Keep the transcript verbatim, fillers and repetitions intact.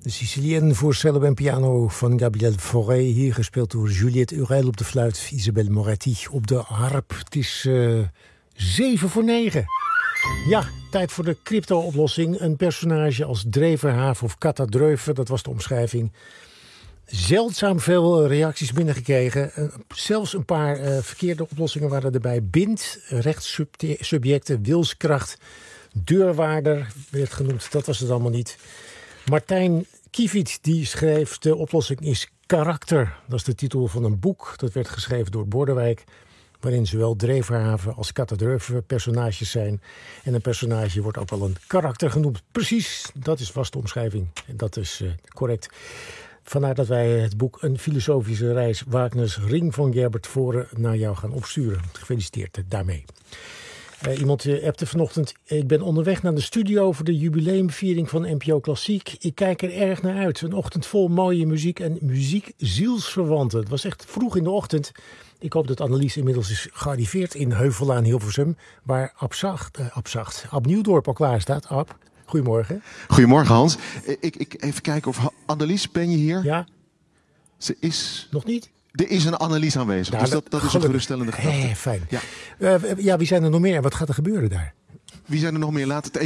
De Sicilienne voor cello en piano van Gabriel Fauré. Hier gespeeld door Juliette Urel op de fluit. Isabelle Moretti op de harp. Het is uh, zeven voor negen. Ja, tijd voor de crypto-oplossing. Een personage als Dreverhaven of Kata Dreuven. Dat was de omschrijving. Zeldzaam veel reacties binnengekregen. Uh, zelfs een paar uh, verkeerde oplossingen waren erbij. Bind, rechtssubjecten, wilskracht, deurwaarder werd genoemd. Dat was het allemaal niet. Martijn Kiefiet die schreef: de oplossing is karakter. Dat is de titel van een boek. Dat werd geschreven door Bordewijk. Waarin zowel Dreverhaven als Kata Dreuven personages zijn. En een personage wordt ook wel een karakter genoemd. Precies, dat is vast de omschrijving. En dat is uh, correct. Vandaar dat wij het boek Een filosofische reis Wagners Ring van Gerbert Voren naar jou gaan opsturen. Gefeliciteerd daarmee. Uh, iemand uh, appte vanochtend: ik ben onderweg naar de studio voor de jubileumviering van N P O Klassiek. Ik kijk er erg naar uit. Een ochtend vol mooie muziek en muziek zielsverwanten. Het was echt vroeg in de ochtend. Ik hoop dat Annelies inmiddels is gearriveerd in Heuvellaan Hilversum, waar Abzacht, uh, Abzacht, Ab Nieuwdorp al klaar staat. Ab, goedemorgen. Goedemorgen Hans. Ik, ik even kijken of Annelies, ben je hier? Ja. Ze is... Nog niet? Er is een Annelies aanwezig, nou, dus dat, dat is een geruststellende gedachte. Hé, fijn. Ja. Uh, ja, wie zijn er nog meer en wat gaat er gebeuren daar? Wie zijn er nog meer? Laat het